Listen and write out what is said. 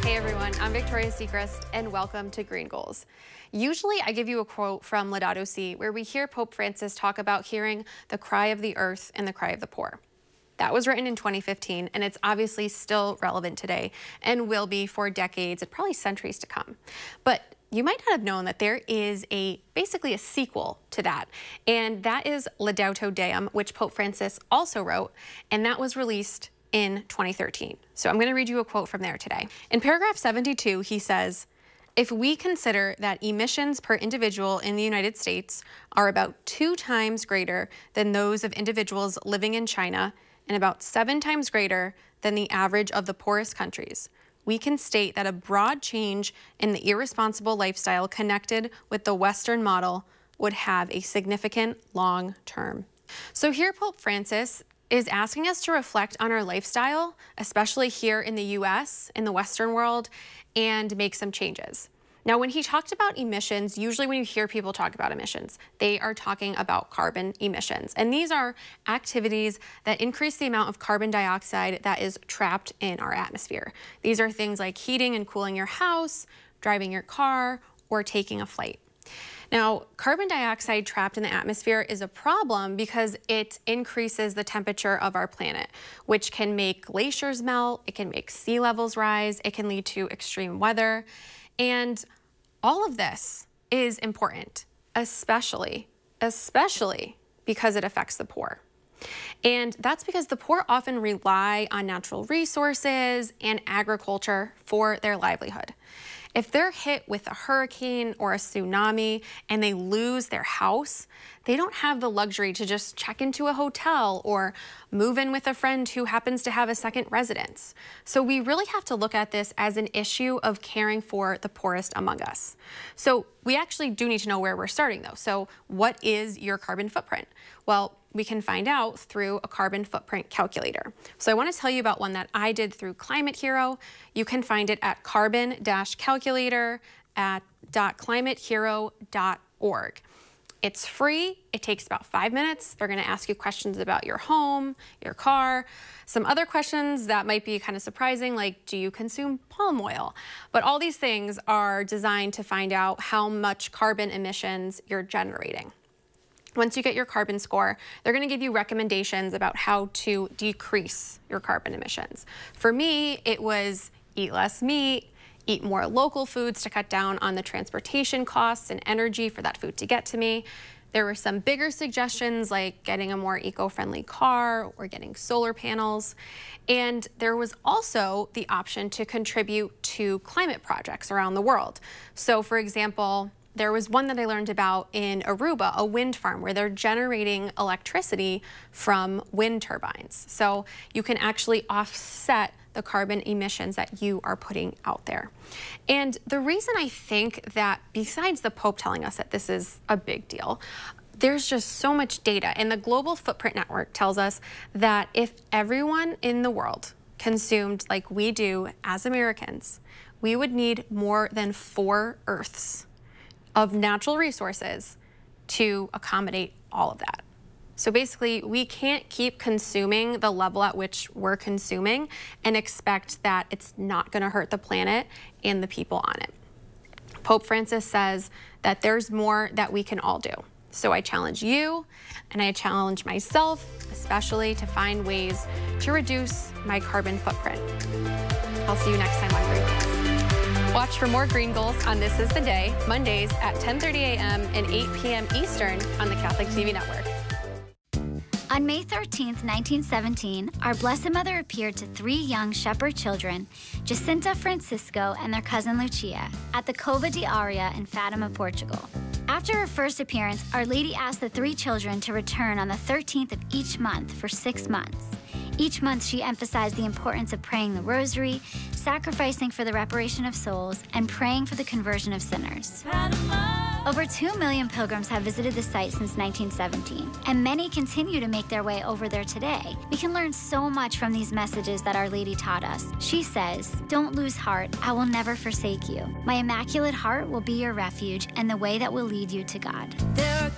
Hey everyone, I'm Victoria Sechrist and welcome to Green Goals. Usually I give you a quote from Laudato Si where we hear Pope Francis talk about hearing the cry of the earth and the cry of the poor. That was written in 2015 and it's obviously still relevant today and will be for decades and probably centuries to come. But you might not have known that there is basically a sequel to that, and that is Laudato Deum, which Pope Francis also wrote, and that was released in 2013. So I'm going to read you a quote from there today. In paragraph 72, he says, "If we consider that emissions per individual in the United States are about 2 times greater than those of individuals living in China and about 7 times greater than the average of the poorest countries, we can state that a broad change in the irresponsible lifestyle connected with the Western model would have a significant long-term." So here Pope Francis is asking us to reflect on our lifestyle, especially here in the US, in the Western world, and make some changes. Now, when he talked about emissions, usually when you hear people talk about emissions, they are talking about carbon emissions. And these are activities that increase the amount of carbon dioxide that is trapped in our atmosphere. These are things like heating and cooling your house, driving your car, or taking a flight. Now, carbon dioxide trapped in the atmosphere is a problem because it increases the temperature of our planet, which can make glaciers melt, it can make sea levels rise, it can lead to extreme weather. And all of this is important, especially because it affects the poor. And that's because the poor often rely on natural resources and agriculture for their livelihood. If they're hit with a hurricane or a tsunami and they lose their house, they don't have the luxury to just check into a hotel or move in with a friend who happens to have a second residence. So we really have to look at this as an issue of caring for the poorest among us. So we actually do need to know where we're starting though. So what is your carbon footprint? Well, we can find out through a carbon footprint calculator. So I want to tell you about one that I did through Climate Hero. You can find it at carbon-calculator.climatehero.org. It's free. It takes about 5 minutes. They're going to ask you questions about your home, your car, some other questions that might be kind of surprising, like do you consume palm oil? But all these things are designed to find out how much carbon emissions you're generating. Once you get your carbon score, they're going to give you recommendations about how to decrease your carbon emissions. For me, it was eat less meat, eat more local foods to cut down on the transportation costs and energy for that food to get to me. There were some bigger suggestions like getting a more eco-friendly car or getting solar panels. And there was also the option to contribute to climate projects around the world. So for example, there was one that I learned about in Aruba, a wind farm where they're generating electricity from wind turbines. So you can actually offset the carbon emissions that you are putting out there. And the reason I think that, besides the Pope telling us that this is a big deal, there's just so much data. And the Global Footprint Network tells us that if everyone in the world consumed like we do as Americans, we would need more than 4 Earths of natural resources to accommodate all of that. So basically, we can't keep consuming the level at which we're consuming and expect that it's not going to hurt the planet and the people on it. Pope Francis says that there's more that we can all do. So I challenge you and I challenge myself, especially to find ways to reduce my carbon footprint. I'll see you next time on Green Goals. Watch for more Green Goals on This Is the Day, Mondays at 10:30 a.m. and 8 p.m. Eastern on the Catholic TV Network. On May 13, 1917, our Blessed Mother appeared to 3 young shepherd children, Jacinta, Francisco, and their cousin Lucia, at the Cova de Aria in Fatima, Portugal. After her first appearance, Our Lady asked the 3 children to return on the 13th of each month for 6 months. Each month, she emphasized the importance of praying the rosary, sacrificing for the reparation of souls, and praying for the conversion of sinners. Over 2 million pilgrims have visited the site since 1917, and many continue to make their way over there today. We can learn so much from these messages that Our Lady taught us. She says, "Don't lose heart, I will never forsake you. My Immaculate Heart will be your refuge and the way that will lead you to God."